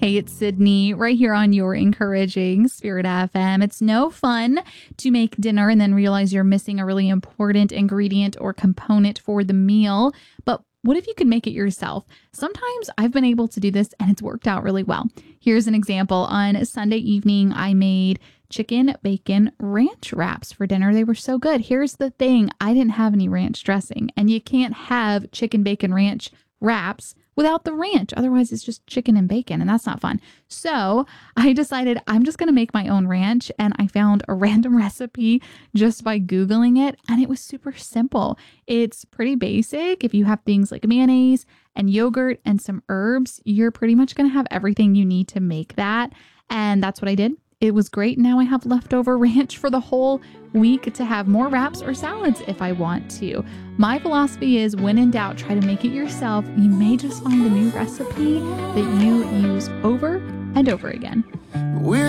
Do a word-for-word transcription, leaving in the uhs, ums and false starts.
Hey, it's Sydney right here on your encouraging Spirit F M. It's no fun to make dinner and then realize you're missing a really important ingredient or component for the meal. But what if you could make it yourself? Sometimes I've been able to do this and it's worked out really well. Here's an example. On Sunday evening, I made chicken bacon ranch wraps for dinner. They were so good. Here's the thing. I didn't have any ranch dressing, and you can't have chicken bacon ranch wraps without the ranch. Otherwise, it's just chicken and bacon, and that's not fun. So I decided I'm just going to make my own ranch, and I found a random recipe just by Googling it, and it was super simple. It's pretty basic. If you have things like mayonnaise and yogurt and some herbs, you're pretty much going to have everything you need to make that, and that's what I did. It was great. Now I have leftover ranch for the whole week to have more wraps or salads if I want to. My philosophy is when in doubt, try to make it yourself. You may just find a new recipe that you use over and over again. We're